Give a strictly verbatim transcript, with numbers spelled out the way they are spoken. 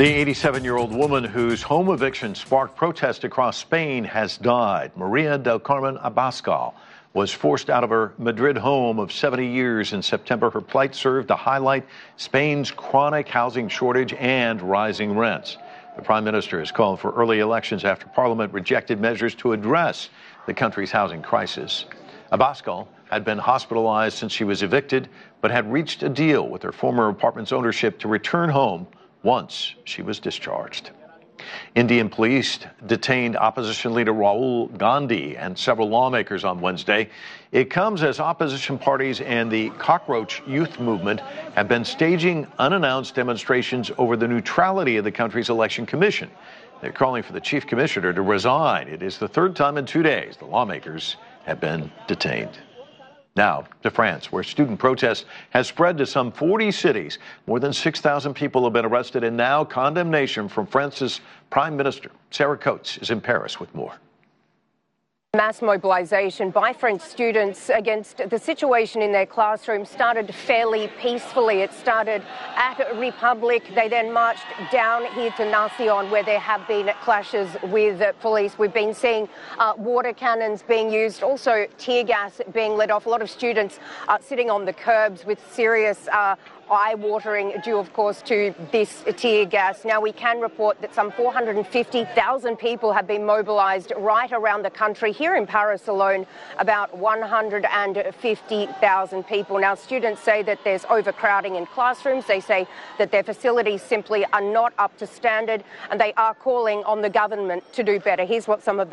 The eighty-seven-year-old woman whose home eviction sparked protest across Spain has died. Maria del Carmen Abascal was forced out of her Madrid home of seventy years in September. Her plight served to highlight Spain's chronic housing shortage and rising rents. The prime minister has called for early elections after parliament rejected measures to address the country's housing crisis. Abascal had been hospitalized since she was evicted, but had reached a deal with her former apartment's ownership to return home once she was discharged. Indian police detained opposition leader Rahul Gandhi and several lawmakers on Wednesday. It comes as opposition parties and the Cockroach Youth Movement have been staging unannounced demonstrations over the neutrality of the country's election commission. They're calling for the chief commissioner to resign. It is the third time in two days the lawmakers have been detained. Now to France, where student protest has spread to some forty cities. More than six thousand people have been arrested, and now condemnation from France's Prime Minister. Sarah Coates is in Paris with more. Mass mobilisation by French students against the situation in their classrooms started fairly peacefully. It started at Republic. They then marched down here to Nation, where there have been clashes with police. We've been seeing uh, water cannons being used, also tear gas being let off. A lot of students uh, sitting on the curbs with serious uh, eye-watering due, of course, to this tear gas. Now, we can report that some four hundred fifty thousand people have been mobilised right around the country. Here in Paris alone, about one hundred fifty thousand people. Now, students say that there's overcrowding in classrooms. They say that their facilities simply are not up to standard, and they are calling on the government to do better. Here's what some of the